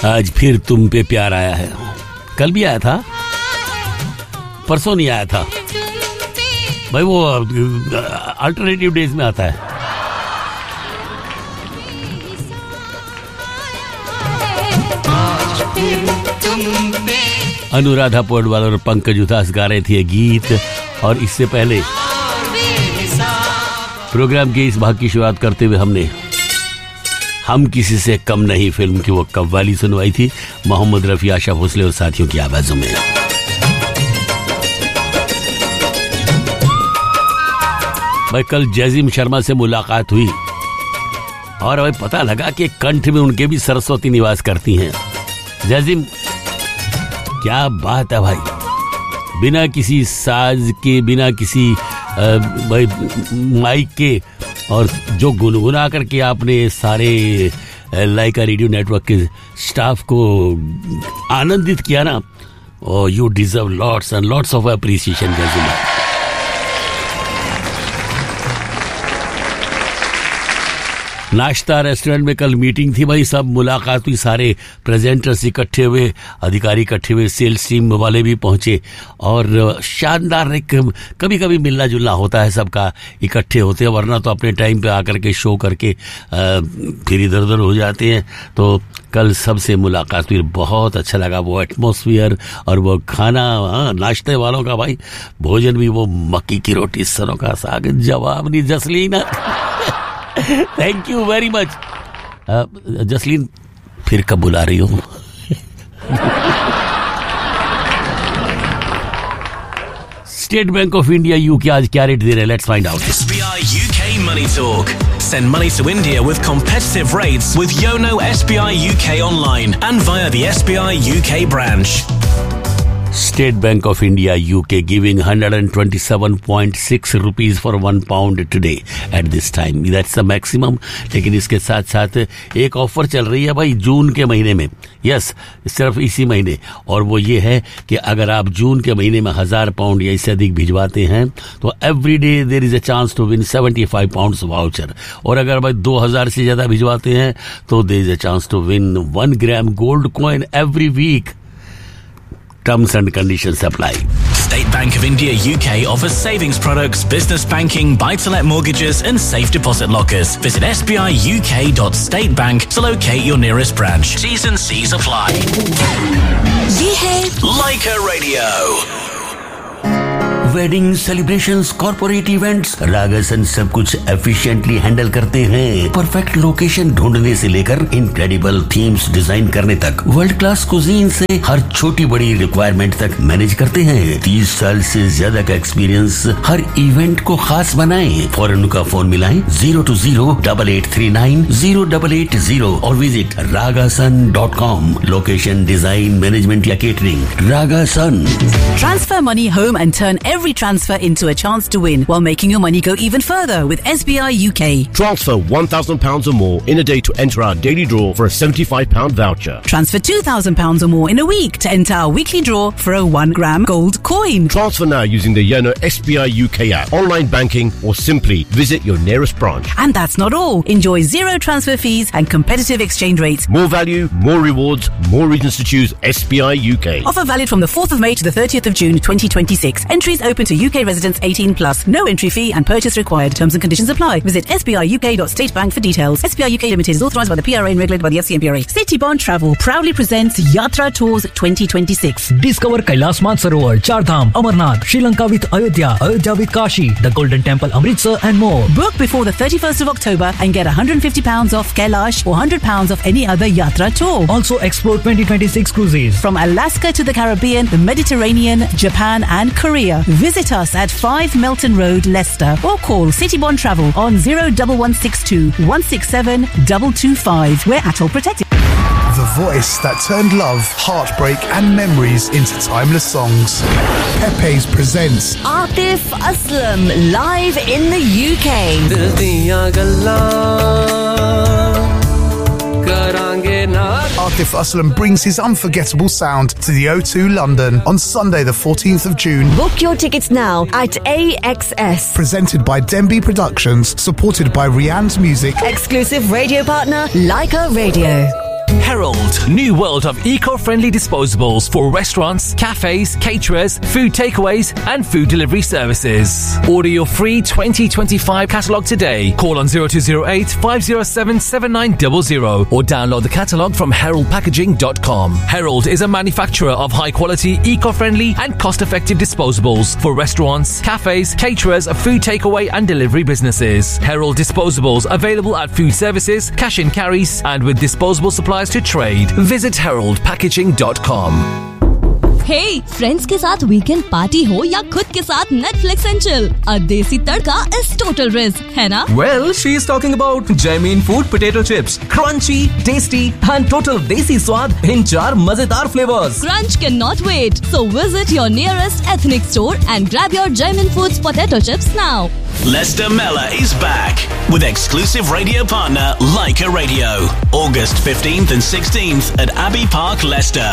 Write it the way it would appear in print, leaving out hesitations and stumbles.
आज फिर तुम पे प्यार आया है। कल भी आया था, परसों नहीं आया था भाई, वो अल्टरनेटिव डेज में आता है। अनुराधा पौडवाल और पंकज उदास गा रहे थे गीत। और इससे पहले प्रोग्राम के इस भाग की शुरुआत करते हुए हमने हम किसी से कम नहीं फिल्म की वो कव्वाली सुनवाई थी मोहम्मद रफी, आशा भोसले और साथियों की आवाजों में। भाई कल जैजिम शर्मा से मुलाकात हुई और भाई पता लगा कि कंठ में उनके भी सरस्वती निवास करती हैं। जैजिम, क्या बात है भाई, बिना किसी साज के, बिना किसी भाई माइक के, और जो गुनगुना करके आपने सारे लाइका रेडियो नेटवर्क के स्टाफ को आनंदित किया ना, ओ you deserve lots and lots of appreciation. जैसे नाश्ता रेस्टोरेंट में कल मीटिंग थी भाई, सब मुलाकात हुई, सारे प्रेजेंटर्स इकट्ठे हुए, अधिकारी इकट्ठे हुए, सेल्स टीम वाले भी पहुंचे और शानदार एक कभी कभी मिलना जुलना होता है, सबका इकट्ठे होते हैं, वरना तो अपने टाइम पे आकर के शो करके फिर इधर उधर हो जाते हैं। तो कल सबसे मुलाकात हुई, बहुत अच्छा लगा वो एटमॉस्फेयर और वो खाना। नाश्ते वालों का भाई भोजन भी, वो मक्की की रोटी, सरों का साग, जवाब नहीं Jasleen. Thank you very much. Jasleen फिर कब बुला रही हो? State bank of India UK आज क्या रेट दे रहे हैं? Let's find out. SBI UK Money Talk. Send money to India with competitive rates with Yono SBI UK online and via the SBI UK branch. State Bank of India UK giving 127.6 rupees for £1 today at this time. That's the maximum. लेकिन इसके साथ साथ एक offer चल रही है भाई जून के महीने में। यस, सिर्फ इसी महीने। और वो ये है कि अगर आप जून के महीने में £1000 या इससे अधिक भिजवाते हैं तो every day there is a chance to win £75 voucher. और अगर भाई 2000 से ज्यादा भिजवाते हैं तो there is a chance to win 1 gram gold coin every week. Terms and conditions apply. State Bank of India UK offers savings products, business banking, buy-to-let mortgages and safe deposit lockers. Visit sbiuk.statebank to locate your nearest branch. T's and C's apply. ये है Laika Radio. Wedding celebrations, corporate events, रागासन सब कुछ efficiently handle करते हैं। Perfect location ढूंढने से लेकर incredible themes design करने तक, वर्ल्ड क्लास कुजीन से हर छोटी बड़ी रिक्वायरमेंट तक मैनेज करते हैं। 30 साल से ज्यादा का एक्सपीरियंस हर इवेंट को खास बनाएं। फौरन उनका फोन मिलाएं 020-8839-0880 और visit ragasun.com। Location, design, management या catering, रागासन। Transfer money home and turn every transfer into a chance to win while making your money go even further with SBI UK. Transfer £1,000 or more in a day to enter our daily draw for a £75 voucher. Transfer £2,000 or more in a week to enter our weekly draw for a 1 gram gold coin. Transfer now using the Yono SBI UK app, online banking, or simply visit your nearest branch. And that's not all. Enjoy zero transfer fees and competitive exchange rates. More value, more rewards, more reasons to choose SBI UK. Offer valid from the 4th of May to the 30th of June 2026. Entries open to UK residents 18+. No entry fee and purchase required. Terms and conditions apply. Visit sbiuk.statebank for details. SBI UK Limited is authorised by the PRA and regulated by the FCMPRA. Citybond Travel proudly presents Yatra Tours 2026. Discover Kailash Mansarovar, Chardham, Amarnath, Sri Lanka with Ayodhya, Ayodhya with Kashi, the Golden Temple, Amritsar and more. Book before the 31st of October and get £150 off Kailash or £100 off any other Yatra tour. Also explore 2026 cruises. From Alaska to the Caribbean, the Mediterranean, Japan and Korea. Visit us at 5 Melton Road, Leicester, or call Citybond Travel on 01162 167 225. We're ATOL protected. The voice that turned love, heartbreak and memories into timeless songs. Pepe's presents Atif Aslam live in the UK. Atif Aslam brings his unforgettable sound to the O2 London on Sunday the 14th of June. Book your tickets now at AXS. Presented by Denby Productions, supported by Rianne's Music. Exclusive radio partner, Laika Radio. Herald, new world of eco-friendly disposables for restaurants, cafes, caterers, food takeaways and food delivery services. Order your free 2025 catalogue today. Call on 0208 507 7900 or download the catalogue from heraldpackaging.com. Herald is a manufacturer of high-quality, eco-friendly and cost-effective disposables for restaurants, cafes, caterers, food takeaway and delivery businesses. Herald disposables available at food services, cash and carries and with disposable supplies to trade. Visit heraldpackaging.com. Hey, friends के साथ weekend party हो या खुद के साथ Netflix and chill, a देसी तड़का is total risk, है ना? Well, she is talking about Jamin Food Potato Chips. Crunchy, tasty and total desi स्वाद in 4 मजेदार flavors. Crunch cannot wait. So visit your nearest ethnic store and grab your Jamin Foods Potato Chips now. Lester Mella is back with exclusive radio partner Leica Radio. August 15th and 16th at Abbey Park, Leicester.